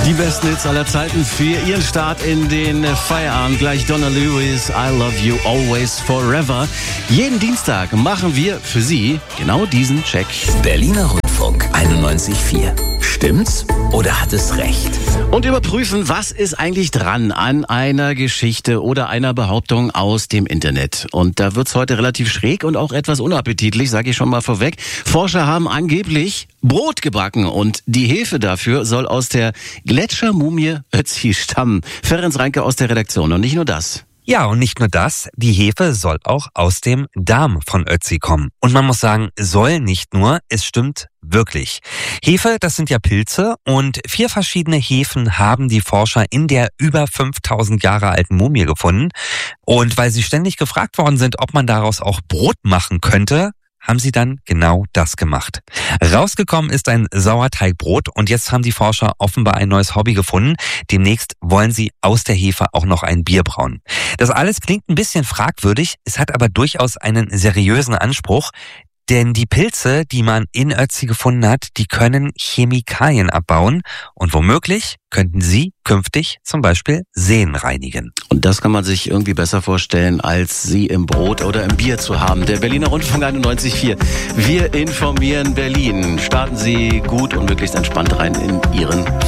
Die besten Hits aller Zeiten für Ihren Start in den Feierabend. Gleich Donna Lewis, I Love You Always Forever. Jeden Dienstag machen wir für Sie genau diesen Check. Berliner Rundfunk 91.4. Stimmt's oder hat es recht? Und überprüfen, was ist eigentlich dran an einer Geschichte oder einer Behauptung aus dem Internet. Und da wird's heute relativ schräg und auch etwas unappetitlich, sage ich schon mal vorweg. Forscher haben angeblich Brot gebacken und die Hefe dafür soll aus der Gletschermumie Ötzi stammen. Ferenc Reinke aus der Redaktion. Und nicht nur das. Ja, und nicht nur das, die Hefe soll auch aus dem Darm von Ötzi kommen. Und man muss sagen, soll nicht nur, es stimmt wirklich. Hefe, das sind ja Pilze und 4 verschiedene Hefen haben die Forscher in der über 5000 Jahre alten Mumie gefunden. Und weil sie ständig gefragt worden sind, ob man daraus auch Brot machen könnte, haben sie dann genau das gemacht. Rausgekommen ist ein Sauerteigbrot und jetzt haben die Forscher offenbar ein neues Hobby gefunden. Demnächst wollen sie aus der Hefe auch noch ein Bier brauen. Das alles klingt ein bisschen fragwürdig, es hat aber durchaus einen seriösen Anspruch. Denn die Pilze, die man in Ötzi gefunden hat, die können Chemikalien abbauen und womöglich könnten sie künftig zum Beispiel Seen reinigen. Und das kann man sich irgendwie besser vorstellen, als sie im Brot oder im Bier zu haben. Der Berliner Rundfunk 91.4. Wir informieren Berlin. Starten Sie gut und möglichst entspannt rein in Ihren